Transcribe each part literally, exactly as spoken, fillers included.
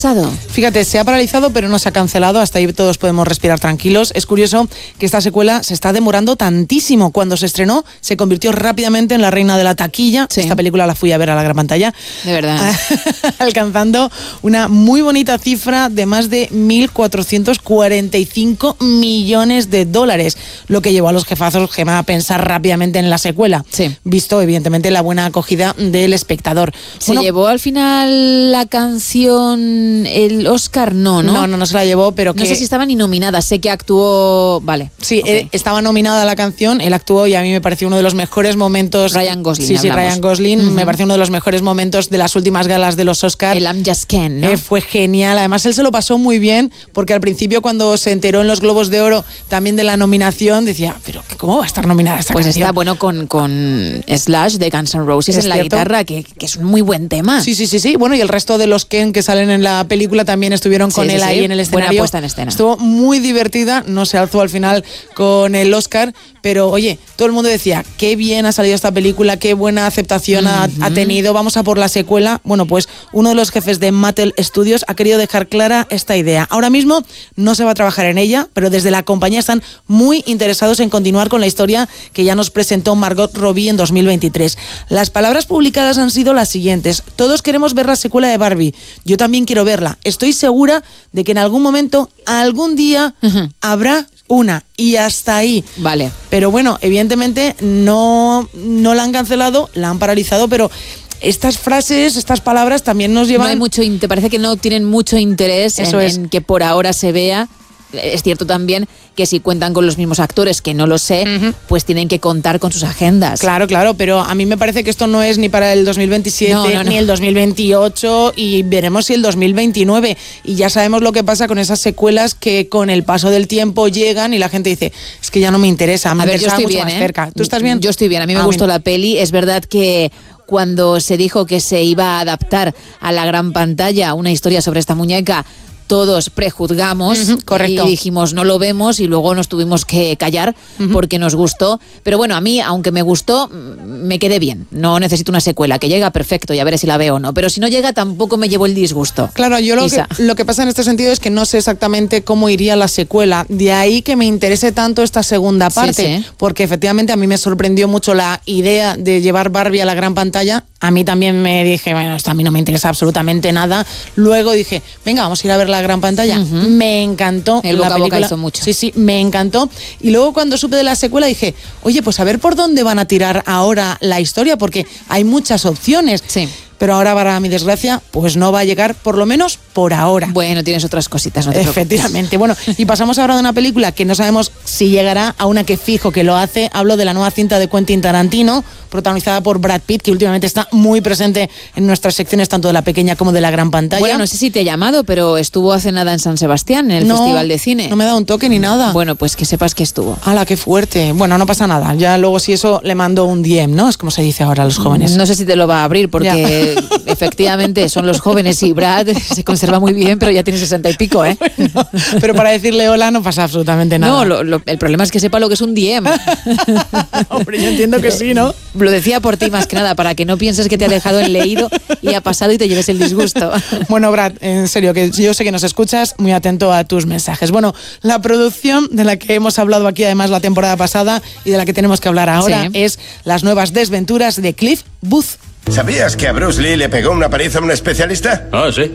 Fíjate, se ha paralizado pero no se ha cancelado, hasta ahí todos podemos respirar tranquilos. Es curioso que esta secuela se está demorando tantísimo. Cuando se estrenó se convirtió rápidamente en la reina de la taquilla. Sí. Esta película la fui a ver a la gran pantalla. De verdad. Alcanzando una muy bonita cifra de más de mil cuatrocientos cuarenta y cinco millones de dólares, lo que llevó a los jefazos Gemma a pensar rápidamente en la secuela, sí. visto evidentemente la buena acogida del espectador. ¿Se bueno, llevó al final la canción el Oscar? No, ¿no? No, no, no se la llevó, pero que... No sé si estaba ni nominada, sé que actuó... Vale. Sí, okay. él, estaba nominada la canción, él actuó y a mí me pareció uno de los mejores momentos... Ryan Gosling, Sí, sí, hablamos. Ryan Gosling, uh-huh. me pareció uno de los mejores momentos de las últimas galas de los Oscars. El I'm Just Ken, ¿no? Eh, fue genial, además él se lo pasó muy bien, porque al principio cuando se enteró en los Globos de Oro también de la nominación, decía, pero ¿cómo va a estar nominada esta pues canción? Pues está bueno con, con Slash de Guns N' Roses ¿Es en la cierto? guitarra, que, que es un muy buen tema. Sí, sí, sí, sí. Bueno, y el resto de los Ken que salen en la película también estuvieron con sí, él sí, ahí sí. en el escenario. Buena puesta en escena. Estuvo muy divertida, no se alzó al final con el Oscar, pero oye, todo el mundo decía, qué bien ha salido esta película, qué buena aceptación uh-huh. ha, ha tenido, vamos a por la secuela. Bueno, pues uno de los jefes de Mattel Studios ha querido dejar clara esta idea. Ahora mismo no se va a trabajar en ella, pero desde la compañía están muy interesados en continuar con la historia que ya nos presentó Margot Robbie en dos mil veintitrés. Las palabras publicadas han sido las siguientes: todos queremos ver la secuela de Barbie, yo también quiero verla, estoy segura de que en algún momento, algún día, uh-huh. habrá una, y hasta ahí. Vale. Pero bueno, evidentemente no, no la han cancelado, la han paralizado, pero estas frases, estas palabras también nos llevan... No hay mucho, te parece que no tienen mucho interés en, es. en que por ahora se vea. Es cierto también que si cuentan con los mismos actores, que no lo sé, uh-huh. pues tienen que contar con sus agendas. Claro, claro, pero a mí me parece que esto no es ni para el dos mil veintisiete, no, no, no. ni el dos mil veintiocho, y veremos si el dos mil veintinueve. Y ya sabemos lo que pasa con esas secuelas que con el paso del tiempo llegan y la gente dice, es que ya no me interesa, me a ver, yo estoy mucho bien, más ¿eh? cerca. ¿Tú estás bien? Yo estoy bien, a mí me ah, gustó bien. La peli. Es verdad que cuando se dijo que se iba a adaptar a la gran pantalla una historia sobre esta muñeca, todos prejuzgamos, uh-huh, correcto. Y dijimos no lo vemos, y luego nos tuvimos que callar uh-huh. porque nos gustó. Pero bueno, a mí, aunque me gustó, me quedé bien. No necesito una secuela, que llega perfecto, ya veré si la veo o no. Pero si no llega, tampoco me llevo el disgusto. Claro, yo lo que, lo que pasa en este sentido es que no sé exactamente cómo iría la secuela. De ahí que me interese tanto esta segunda parte, sí, sí. porque efectivamente a mí me sorprendió mucho la idea de llevar Barbie a la gran pantalla. A mí también me dije, bueno, esto a mí no me interesa absolutamente nada. Luego dije, venga, vamos a ir a ver la gran pantalla. Uh-huh. Me encantó. El la boca película. a boca hizo mucho. Sí, sí, me encantó. Y luego cuando supe de la secuela dije, oye, pues a ver por dónde van a tirar ahora la historia, porque hay muchas opciones. Sí. Pero ahora, para mi desgracia, pues no va a llegar, por lo menos por ahora. Bueno, tienes otras cositas, no te Efectivamente. Bueno, y pasamos ahora de una película que no sabemos si llegará a una que fijo que lo hace. Hablo de la nueva cinta de Quentin Tarantino, protagonizada por Brad Pitt, que últimamente está muy presente en nuestras secciones, tanto de la pequeña como de la gran pantalla. Bueno, no sé si te he llamado, pero estuvo hace nada en San Sebastián, en el no, Festival de Cine. No me ha dado un toque ni nada. Bueno, pues que sepas que estuvo. ¡Hala, qué fuerte! Bueno, no pasa nada. Ya luego si eso le mando un D M, ¿no? Es como se dice ahora a los jóvenes. No sé si te lo va a abrir, porque efectivamente son los jóvenes y Brad se conserva muy bien, pero ya tiene sesenta y pico, ¿eh? Bueno, pero para decirle hola no pasa absolutamente nada. No, lo, lo, el problema es que sepa lo que es un D M. Hombre, yo entiendo que sí, ¿no? Lo decía por ti más que nada, para que no pienses que te ha dejado en leído y ha pasado y te lleves el disgusto. Bueno, Brad, en serio, que yo sé que nos escuchas, muy atento a tus mensajes. Bueno, la producción de la que hemos hablado aquí además la temporada pasada y de la que tenemos que hablar ahora, sí, es Las nuevas desventuras de Cliff Booth. ¿Sabías que a Bruce Lee le pegó una paliza a un especialista? Ah, sí.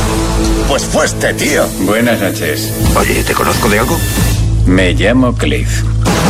Pues fue este tío. Buenas noches. Oye, ¿te conozco de algo? Me llamo Cliff.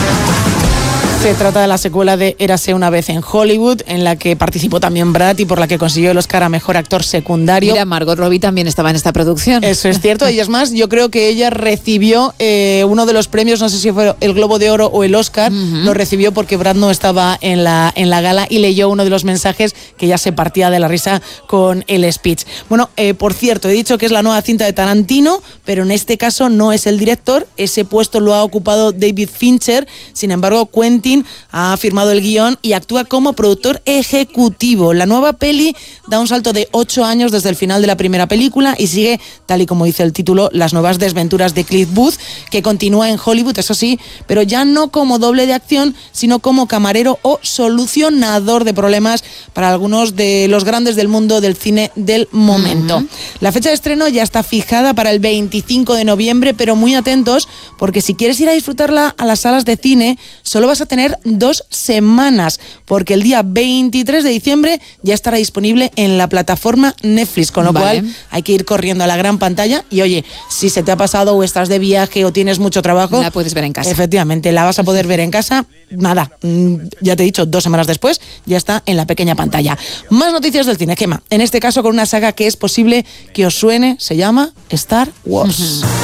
Se trata de la secuela de Érase una vez en Hollywood, en la que participó también Brad y por la que consiguió el Oscar a Mejor Actor Secundario. Mira, Margot Robbie también estaba en esta producción. Eso es cierto, y es más, yo creo que ella recibió eh, uno de los premios, no sé si fue el Globo de Oro o el Oscar, uh-huh. lo recibió porque Brad no estaba en la, en la gala y leyó uno de los mensajes que ya se partía de la risa con el speech. Bueno, eh, por cierto, he dicho que es la nueva cinta de Tarantino, pero en este caso no es el director, ese puesto lo ha ocupado David Fincher. Sin embargo, Quentin Martin ha firmado el guión y actúa como productor ejecutivo. La nueva peli da un salto de ocho años desde el final de la primera película y sigue, tal y como dice el título, las nuevas desventuras de Cliff Booth, que continúa en Hollywood, eso sí, pero ya no como doble de acción, sino como camarero o solucionador de problemas para algunos de los grandes del mundo del cine del momento. Uh-huh. La fecha de estreno ya está fijada para el veinticinco de noviembre, pero muy atentos, porque si quieres ir a disfrutarla a las salas de cine, solo vas a tener dos semanas, porque el día veintitrés de diciembre ya estará disponible en la plataforma Netflix, con lo vale. cual hay que ir corriendo a la gran pantalla y oye, si se te ha pasado o estás de viaje o tienes mucho trabajo, la puedes ver en casa. Efectivamente, la vas a poder ver en casa. Nada, ya te he dicho, dos semanas después ya está en la pequeña pantalla. Más noticias del cine, Gemma. En este caso con una saga que es posible que os suene, se llama Star Wars. Uh-huh.